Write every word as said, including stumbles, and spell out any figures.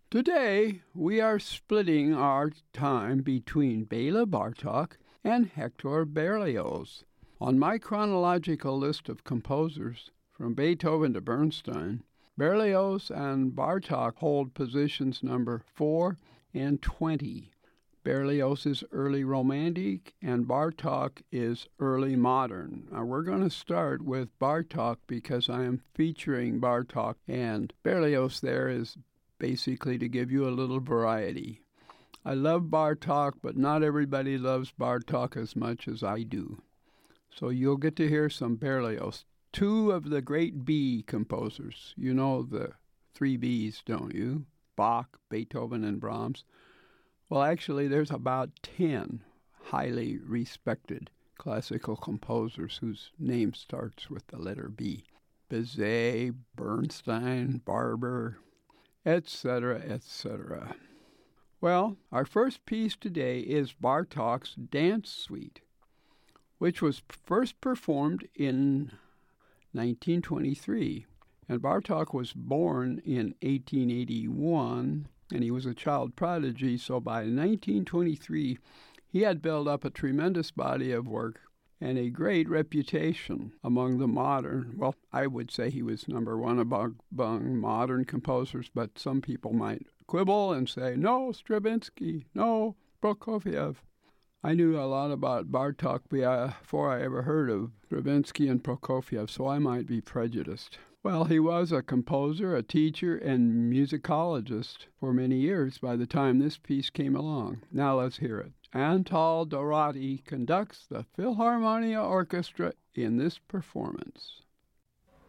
Today, we are splitting our time between Bela Bartok and Hector Berlioz. On my chronological list of composers, from Beethoven to Bernstein, Berlioz and Bartok hold positions number four and twenty. Berlioz is early romantic and Bartok is early modern. Now we're going to start with Bartok because I am featuring Bartok, and Berlioz there is basically to give you a little variety. I love Bartok, but not everybody loves Bartok as much as I do. So you'll get to hear some Berlioz. Two of the great B composers. You know the three Bs, don't you? Bach, Beethoven, and Brahms. Well, actually, there's about ten highly respected classical composers whose name starts with the letter B. Bizet, Bernstein, Barber, et cetera, et cetera. Well, our first piece today is Bartok's Dance Suite, which was first performed in nineteen twenty-three. And Bartok was born in eighteen eighty-one, and he was a child prodigy, so by nineteen twenty-three, he had built up a tremendous body of work and a great reputation among the modern, well, I would say he was number one among, among modern composers, but some people might quibble and say, no, Stravinsky, no, Prokofiev. I knew a lot about Bartok before I ever heard of Stravinsky and Prokofiev, so I might be prejudiced. Well, he was a composer, a teacher, and musicologist for many years by the time this piece came along. Now let's hear it. Antal Dorati conducts the Philharmonia Orchestra in this performance.